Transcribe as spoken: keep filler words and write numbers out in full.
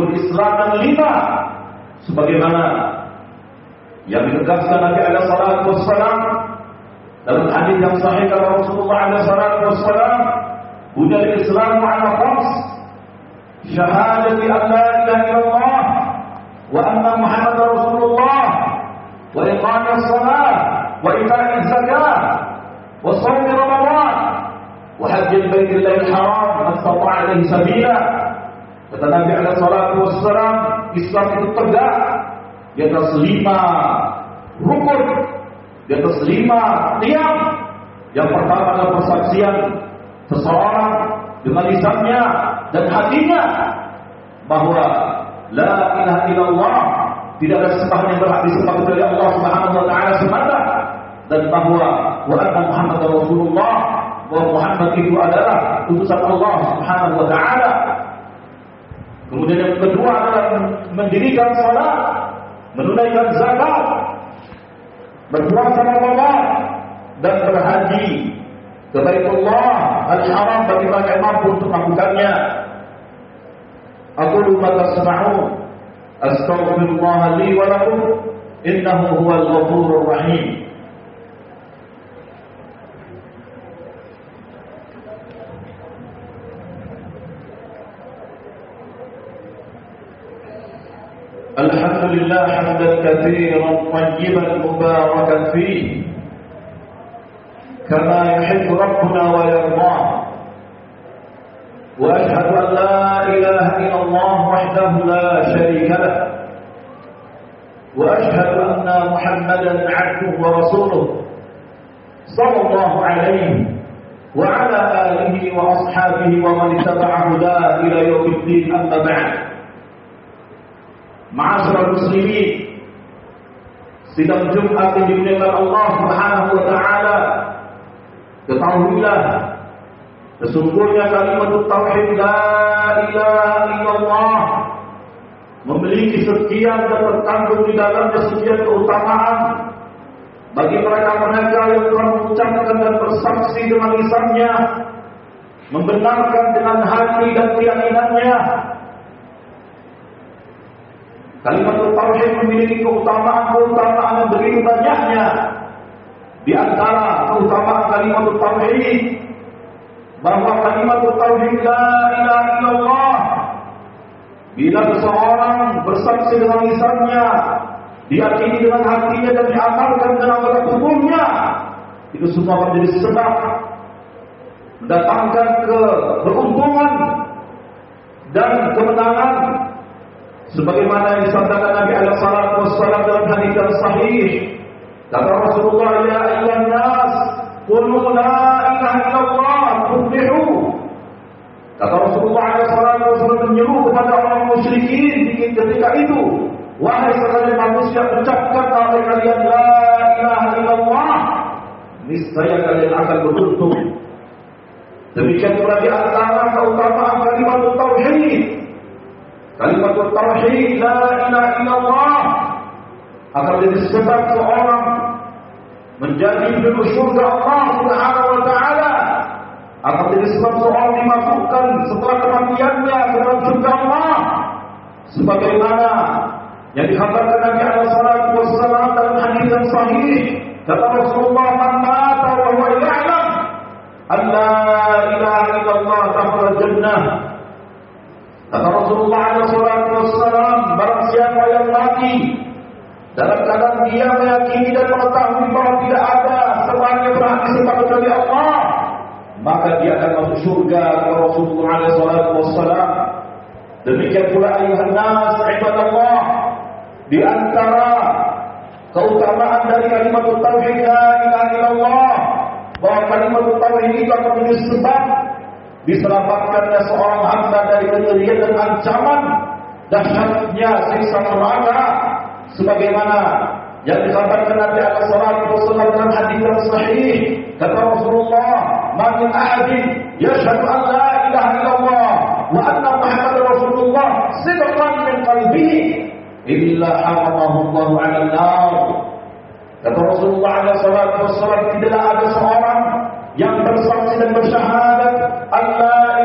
rukun Islam yang lima, sebagaimana yang ditegaskan Nabi alaihi salatu wassalam dalam hadis yang sahih kata Rasulullah alaihi salatu wassalam, "Buniyal Islamu 'ala khams, syahadati an la ilaha illallah wa anna Muhammadar Rasulullah wa iqamis shalah wa ita'iz zakah wa shaum Ramadan wa hajjil baitillahil haram man istata'a ilaihi sabila." Kata Nabi alaihi salatu wassalam, Islam itu tegak di atas lima rukun, di atas lima tiang. Yang pertama adalah persaksian seseorang dengan lisannya dan hatinya bahwa la ilaha illallah, tidak ada sembahan yang berhak disembah kecuali Allah Subhanahu wa taala semata, dan bahwa wa anna Muhammadar Rasulullah, bahwa Muhammad itu adalah utusan Allah Subhanahu wa taala. Kemudian yang kedua adalah mendirikan salat, menunaikan zakat, berpuasa Ramadan, dan berhaji ke Baitullah Al-Haram bagi mereka yang mampu untuk melakukannya. Aqulu ma tasma'un, astaghfirullah li wa lakum, innahu huwal ghafurur rahim. الحمد لله حمدا كثيرا طيبا مباركا فيه كما يحب ربنا ويرضاه، وأشهد أن لا إله إلا الله وحده لا شريك له، وأشهد أن محمدا عبده ورسوله صلى الله عليه وعلى آله وأصحابه ومن اتبع هداه إلى يوم الدين. أما بعد، Ma'asyiral muslimin, sidang Jumat yang dimuliakan Allah Subhanahu wa taala, ketahuilah sesungguhnya kalimat tauhid la ilaha illallah memiliki sekian dan terkandung di dalamnya sekian keutamaan bagi mereka-mereka yang telah mengucapkan dan bersaksi dengan lisannya, membenarkan dengan hati dan keyakinannya. Kalimat tauhid memiliki keutamaan-keutamaan yang begitu banyaknya. Di antara keutamaan kalimat tauhid, bahwa kalimat tauhid la ilaha illallah, bila seseorang bersaksi dengan lisannya, diyakini dengan hatinya dan diamalkan dengan anggota tubuhnya, itu semua menjadi sebab mendatangkan keberuntungan dan kemenangan, sebagaimana yang disampaikan Nabi alaihi salatu wassalam dalam hadis yang sahih. Kata Rasulullah, ya ayyuhan nas, qulu la ilaha illallah tuflihu. Kata Rasulullah alaihi salatu wassalam menyeru kepada orang musyrikin ketika itu, wahai sekalian manusia, ucapkan oleh kalian la ilaha illallah, niscaya kalian akan beruntung. Demikian pula di antara keutamaan kalimat tauhid, kalimat tauhid la ilaha illallah akan menjadi sebab seorang menjadi penduduk surga Allah Subhanahu wa taala, akan menjadi sebab seorang dimasukkan setelah kematiannya ke dalam surga Allah, sebagaimana yang dikhabarkan Nabi alaihi salatu wassalam dalam hadis yang sahih. Kata Rasulullah, man mata wa huwa ya'lam an la ilaha illallah dakhala jannah. Kata Rasulullah alaihi salatu wassalam, barang siapa yang mati dalam keadaan dia meyakini dan mengetahui bahwa tidak ada sembahan yang berhak disembah kecuali Allah, maka dia akan masuk surga. Kata Rasulullah alaihi salatu wassalam. Demikian pula ayuhan nas ibadallah, di antara keutamaan dari kalimat tauhid la ilaha illallah, bahwa kalimat tauhid itu akan menjadi sebab diselamatkannya seorang hamba dari kejadian dan ancaman dahsyatnya siksa neraka, sebagaimana yang dikatakan Nabi alaihi salatu wasallam dalam hadis yang sahih. Kata Rasulullah, "Man min ahadin yashhadu an la ilaha illallah wa anna Muhammadar Rasulullah sidqan min qalbihi illa haramahu Allah 'ala an-nar." Kata Rasulullah alaihi salatu wasallam, tidaklah ada seorang yang bersaksi dan bersyahadat Allah